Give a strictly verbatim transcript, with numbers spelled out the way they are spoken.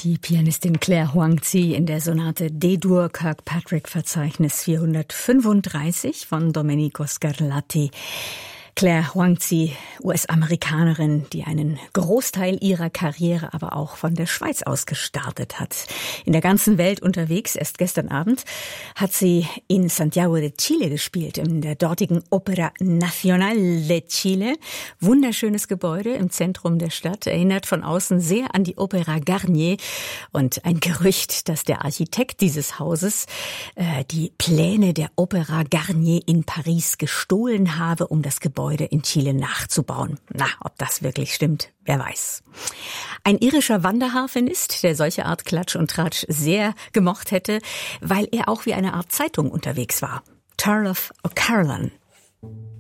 Die Pianistin Claire Huangzi in der Sonate D-Dur Kirkpatrick-Verzeichnis vierhundertfünfunddreißig von Domenico Scarlatti. Claire Huangzi, U S-Amerikanerin, die einen Großteil ihrer Karriere aber auch von der Schweiz aus gestartet hat. In der ganzen Welt unterwegs. Erst gestern Abend hat sie in Santiago de Chile gespielt, in der dortigen Ópera Nacional de Chile. Wunderschönes Gebäude im Zentrum der Stadt, erinnert von außen sehr an die Ópera Garnier. Und ein Gerücht, dass der Architekt dieses Hauses äh, die Pläne der Ópera Garnier in Paris gestohlen habe, um das Gebäude in Chile nachzubauen. Na, ob das wirklich stimmt, wer weiß. Ein irischer Wanderharfenist, der solche Art Klatsch und Tratsch sehr gemocht hätte, weil er auch wie eine Art Zeitung unterwegs war. Turlough O'Carolan.